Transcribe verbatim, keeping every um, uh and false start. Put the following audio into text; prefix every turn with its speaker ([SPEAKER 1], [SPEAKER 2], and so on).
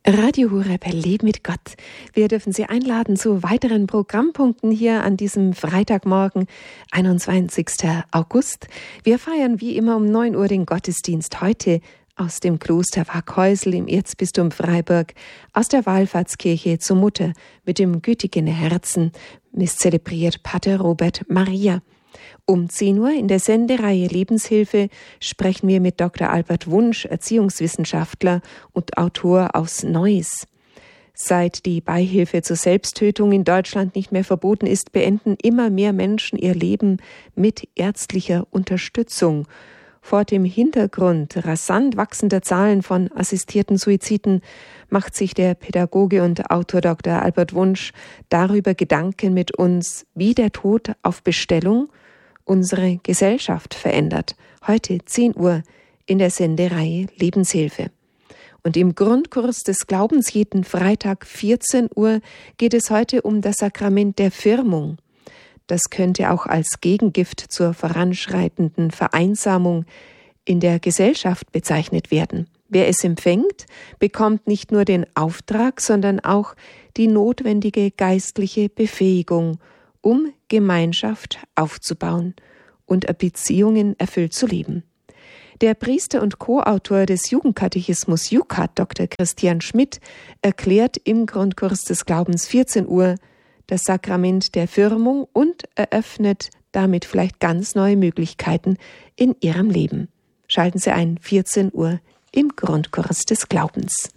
[SPEAKER 1] Radio Horeb, Leben mit Gott. Wir dürfen Sie einladen zu weiteren Programmpunkten hier an diesem Freitagmorgen, einundzwanzigsten August. Wir feiern wie immer um neun Uhr den Gottesdienst heute aus dem Kloster Waghäusel im Erzbistum Freiburg, aus der Wallfahrtskirche zur Mutter mit dem gütigen Herzen, misszelebriert Pater Robert Maria. Um zehn Uhr in der Sendereihe Lebenshilfe sprechen wir mit Doktor Albert Wunsch, Erziehungswissenschaftler und Autor aus Neuss. Seit die Beihilfe zur Selbsttötung in Deutschland nicht mehr verboten ist, beenden immer mehr Menschen ihr Leben mit ärztlicher Unterstützung. Vor dem Hintergrund rasant wachsender Zahlen von assistierten Suiziden macht sich der Pädagoge und Autor Doktor Albert Wunsch darüber Gedanken mit uns, wie der Tod auf Bestellung unsere Gesellschaft verändert. Heute zehn Uhr in der Sendereihe Lebenshilfe. Und im Grundkurs des Glaubens jeden Freitag vierzehn Uhr geht es heute um das Sakrament der Firmung. Das könnte auch als Gegengift zur voranschreitenden Vereinsamung in der Gesellschaft bezeichnet werden. Wer es empfängt, bekommt nicht nur den Auftrag, sondern auch die notwendige geistliche Befähigung, um Gemeinschaft aufzubauen und Beziehungen erfüllt zu leben. Der Priester und Co-Autor des Jugendkatechismus Jukat, Doktor Christian Schmidt, erklärt im Grundkurs des Glaubens vierzehn Uhr das Sakrament der Firmung und eröffnet damit vielleicht ganz neue Möglichkeiten in Ihrem Leben. Schalten Sie ein, vierzehn Uhr im Grundkurs des Glaubens.